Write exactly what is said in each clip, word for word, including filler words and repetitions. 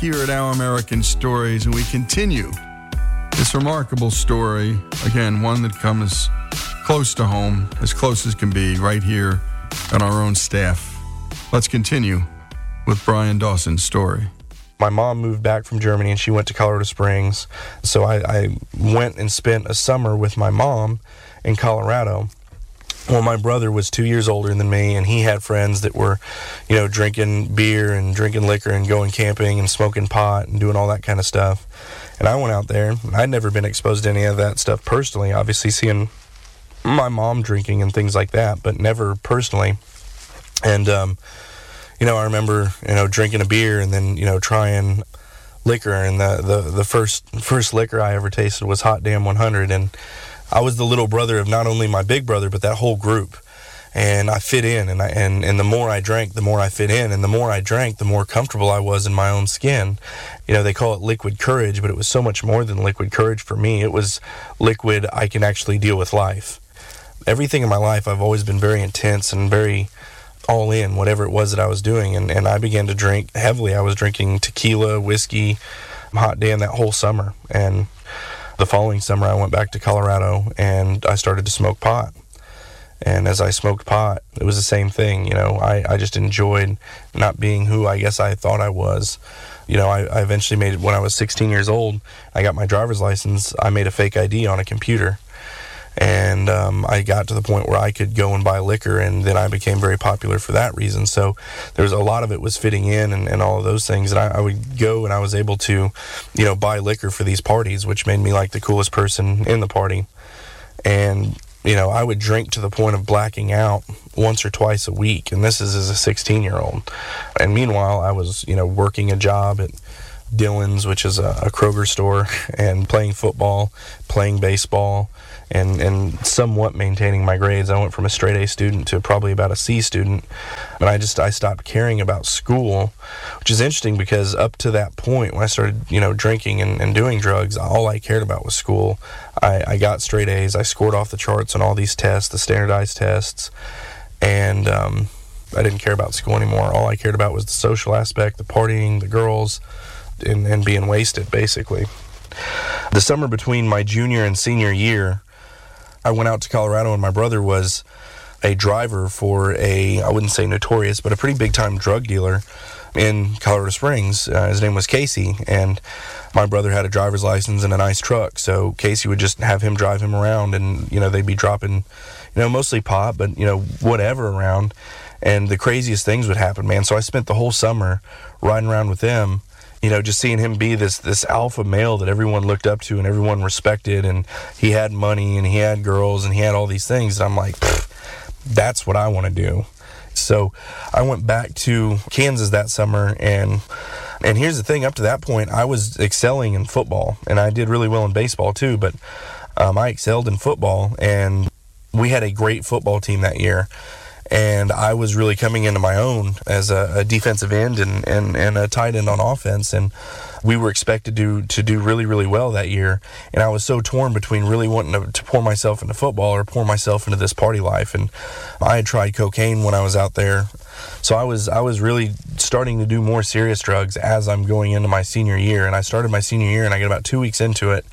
here at Our American Stories, and we continue this remarkable story. Again, one that comes close to home, as close as can be, right here on our own staff. Let's continue with Brian Dawson's story. My mom moved back from Germany and she went to Colorado Springs. So I, I went and spent a summer with my mom in Colorado. Well, my brother was two years older than me, and he had friends that were, you know, drinking beer and drinking liquor and going camping and smoking pot and doing all that kind of stuff. And I went out there, and I'd never been exposed to any of that stuff personally, obviously seeing my mom drinking and things like that, but never personally. And, um, you know, I remember, you know, drinking a beer and then, you know, trying liquor, and the, the, the first first liquor I ever tasted was Hot Damn one hundred, and I was the little brother of not only my big brother, but that whole group. And I fit in, and I, and, and the more I drank, the more I fit in. And the more I drank, the more comfortable I was in my own skin. You know, they call it liquid courage, but it was so much more than liquid courage for me. It was liquid, I can actually deal with life. Everything in my life, I've always been very intense and very all in, whatever it was that I was doing. And, and I began to drink heavily. I was drinking tequila, whiskey, Hot Damn that whole summer. And the following summer, I went back to Colorado and I started to smoke pot. And as I smoked pot, it was the same thing. You know, I, I just enjoyed not being who I guess I thought I was. You know, I, I eventually made it when I was sixteen years old. I got my driver's license. I made a fake I D on a computer. And um, I got to the point where I could go and buy liquor, and then I became very popular for that reason. So there was a lot of it was fitting in and, and all of those things. And I, I would go and I was able to, you know, buy liquor for these parties, which made me like the coolest person in the party. And, you know, I would drink to the point of blacking out once or twice a week. And this is as a sixteen-year-old. And meanwhile, I was, you know, working a job at Dillon's, which is a, a Kroger store, and playing football, playing baseball, and, and somewhat maintaining my grades. I went from a straight A student to probably about a C student, and I just I stopped caring about school, which is interesting because up to that point when I started, you know, drinking and, and doing drugs, all I cared about was school. I, I got straight A's. I scored off the charts on all these tests, the standardized tests, and um, I didn't care about school anymore. All I cared about was the social aspect, the partying, the girls, and, and being wasted, basically. The summer between my junior and senior year, I went out to Colorado, and my brother was a driver for a, I wouldn't say notorious, but a pretty big-time drug dealer in Colorado Springs. Uh, his name was Casey, and my brother had a driver's license and a nice truck, so Casey would just have him drive him around, and, you know, they'd be dropping, you know, mostly pot, but, you know, whatever around, and the craziest things would happen, man. So I spent the whole summer riding around with them, you know, just seeing him be this this alpha male that everyone looked up to and everyone respected, and he had money and he had girls and he had all these things. And I'm like, that's what I want to do. So I went back to Kansas that summer, and and here's the thing, up to that point, I was excelling in football, and I did really well in baseball too, but um, I excelled in football, and we had a great football team that year. And I was really coming into my own as a, a defensive end and, and, and a tight end on offense. And we were expected to to do really, really well that year. And I was so torn between really wanting to, to pour myself into football or pour myself into this party life. And I had tried cocaine when I was out there. So I was I was really starting to do more serious drugs as I'm going into my senior year. And I started my senior year, and I got about two weeks into it.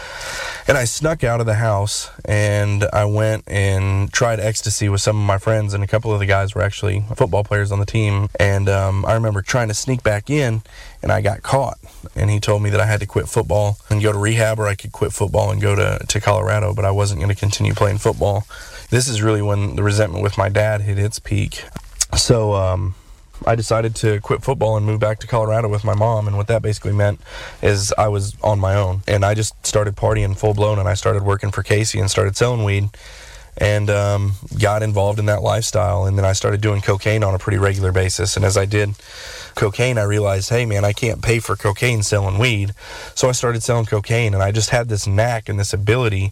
And I snuck out of the house, and I went and tried ecstasy with some of my friends, and a couple of the guys were actually football players on the team. And um, I remember trying to sneak back in, and I got caught. And he told me that I had to quit football and go to rehab, or I could quit football and go to, to Colorado, but I wasn't going to continue playing football. This is really when the resentment with my dad hit its peak. So um, I decided to quit football and move back to Colorado with my mom, and what that basically meant is I was on my own, and I just started partying full blown, and I started working for Casey and started selling weed, and um, got involved in that lifestyle. And then I started doing cocaine on a pretty regular basis, and as I did cocaine, I realized, hey man, I can't pay for cocaine selling weed, so I started selling cocaine, and I just had this knack and this ability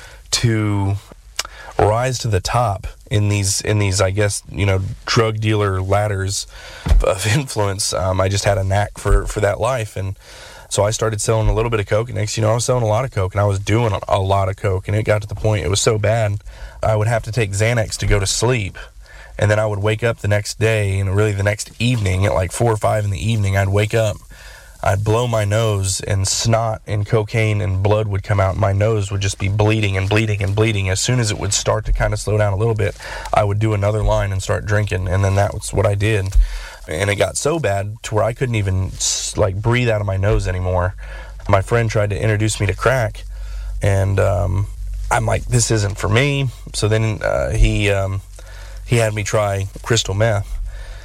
to rise to the top in these, in these, I guess, you know, drug dealer ladders of influence. Um, I just had a knack for, for that life. And so I started selling a little bit of coke, and next, you know, I was selling a lot of coke, and I was doing a, a lot of coke, and it got to the point, it was so bad, I would have to take Xanax to go to sleep. And then I would wake up the next day, and really the next evening at like four or five in the evening, I'd wake up I'd blow my nose and snot and cocaine and blood would come out. My nose would just be bleeding and bleeding and bleeding. As soon as it would start to kind of slow down a little bit, I would do another line and start drinking, and then that was what I did. And it got so bad to where I couldn't even like breathe out of my nose anymore. My friend tried to introduce me to crack, and um, I'm like, this isn't for me. So then uh, he um, he had me try crystal meth,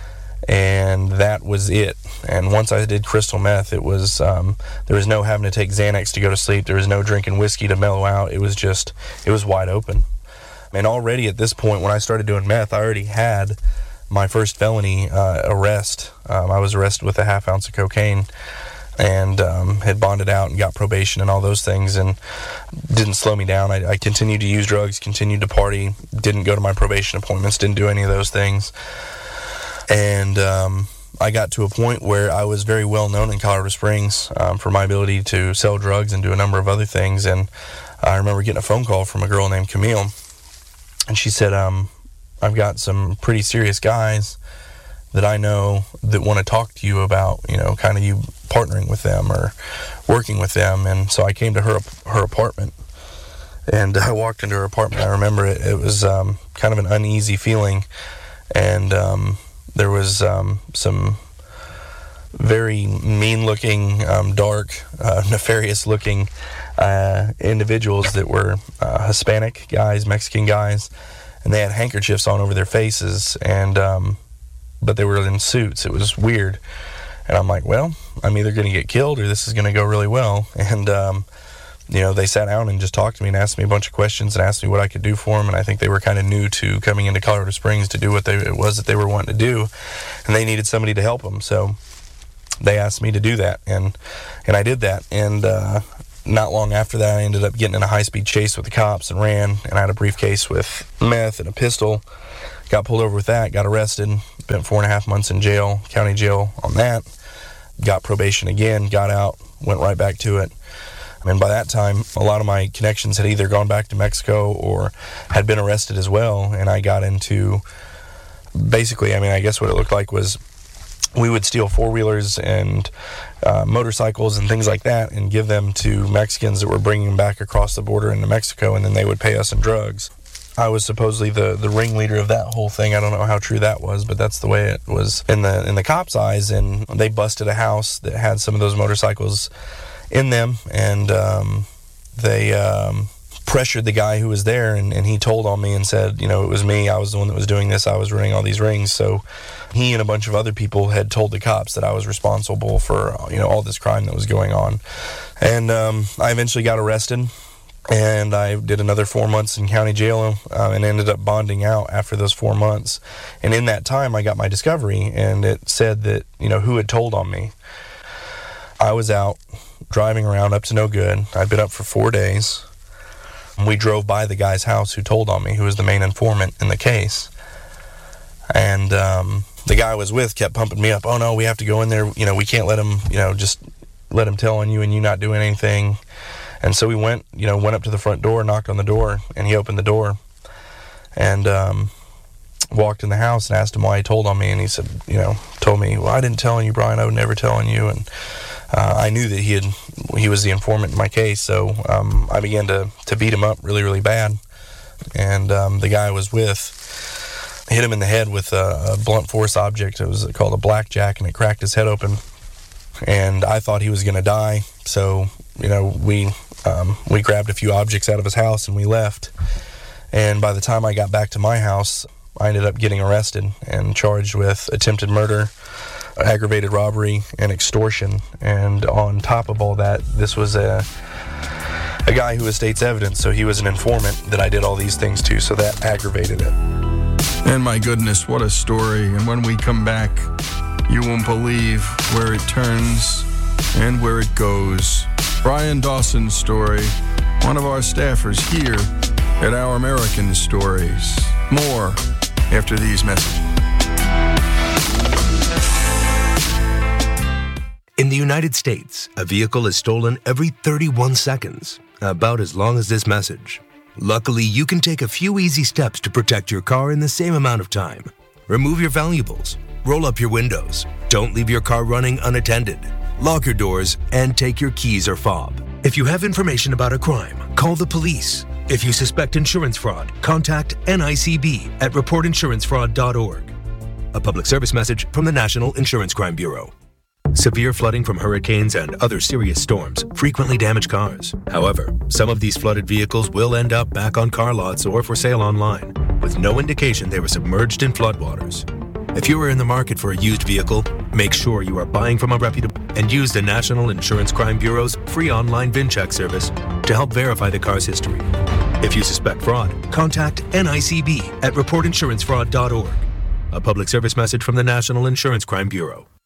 and that was it. And once I did crystal meth, it was um, there was no having to take Xanax to go to sleep. There was no drinking whiskey to mellow out. It was just, it was wide open. And already at this point, when I started doing meth, I already had my first felony uh, arrest. Um, I was arrested with a half ounce of cocaine, and um, had bonded out and got probation and all those things, and didn't slow me down. I, I continued to use drugs, continued to party, didn't go to my probation appointments, didn't do any of those things. And um, I got to a point where I was very well known in Colorado Springs um, for my ability to sell drugs and do a number of other things. And I remember getting a phone call from a girl named Camille, and she said, um, I've got some pretty serious guys that I know that want to talk to you about, you know, kind of you partnering with them or working with them. And so I came to her her apartment, and I walked into her apartment. I remember it, it was um, kind of an uneasy feeling, and um, there was um, some very mean-looking, um, dark, uh, nefarious-looking uh, individuals that were uh, Hispanic guys, Mexican guys, and they had handkerchiefs on over their faces, and um, but they were in suits. It was weird. And I'm like, well, I'm either going to get killed or this is going to go really well. And, um, you know, they sat down and just talked to me and asked me a bunch of questions and asked me what I could do for them. And I think they were kind of new to coming into Colorado Springs to do what they, it was that they were wanting to do. And they needed somebody to help them. So they asked me to do that. And, and I did that. And uh, not long after that, I ended up getting in a high-speed chase with the cops and ran. And I had a briefcase with meth and a pistol. Got pulled over with that, got arrested, spent four and a half months in jail, county jail on that. Got probation again, got out, went right back to it. And by that time, a lot of my connections had either gone back to Mexico or had been arrested as well. And I got into, basically, I mean, I guess what it looked like was we would steal four-wheelers and uh, motorcycles and things like that and give them to Mexicans that were bringing them back across the border into Mexico, and then they would pay us in drugs. I was supposedly the, the ringleader of that whole thing. I don't know how true that was, but that's the way it was in the in the cops' eyes. And they busted a house that had some of those motorcycles in them, and um, they um, pressured the guy who was there, and, and he told on me and said, you know, it was me. I was the one that was doing this. I was running all these rings. So he and a bunch of other people had told the cops that I was responsible for, you know, all this crime that was going on. And um, I eventually got arrested. And I did another four months in county jail uh, and ended up bonding out after those four months. And in that time, I got my discovery, and it said that, you know, who had told on me. I was out driving around up to no good. I'd been up for four days. We drove by the guy's house who told on me, who was the main informant in the case. And um, the guy I was with kept pumping me up. Oh, no, we have to go in there. You know, we can't let him, you know, just let him tell on you and you not doing anything. And so we went, you know, went up to the front door, knocked on the door, and he opened the door and um, walked in the house and asked him why he told on me. And he said, you know, told me, well, I didn't tell on you, Brian. I would never tell on you. And uh, I knew that he had, he was the informant in my case. So um, I began to, to beat him up really, really bad. And um, the guy I was with hit him in the head with a, a blunt force object. It was called a blackjack, and it cracked his head open. And I thought he was going to die. So, you know, we... Um, we grabbed a few objects out of his house and we left. And by the time I got back to my house, I ended up getting arrested and charged with attempted murder, aggravated robbery, and extortion. And on top of all that, this was a a guy who was state's evidence, so he was an informant that I did all these things to, so that aggravated it. And my goodness, what a story. And when we come back, you won't believe where it turns and where it goes. Brian Dawson's story, one of our staffers here at Our American Stories. More after these messages. In the United States, a vehicle is stolen every thirty-one seconds, about as long as this message. Luckily, you can take a few easy steps to protect your car in the same amount of time. Remove your valuables. Roll up your windows. Don't leave your car running unattended. lock your doors, and take your keys or fob. If you have information about a crime, call the police. If you suspect insurance fraud, contact N I C B at report insurance fraud dot org. A public service message from the National Insurance Crime Bureau. Severe flooding from hurricanes and other serious storms frequently damage cars. However, some of these flooded vehicles will end up back on car lots or for sale online, with no indication they were submerged in floodwaters. If you are in the market for a used vehicle, make sure you are buying from a reputable and use the National Insurance Crime Bureau's free online VIN check service to help verify the car's history. If you suspect fraud, contact N I C B at report insurance fraud dot org. A public service message from the National Insurance Crime Bureau.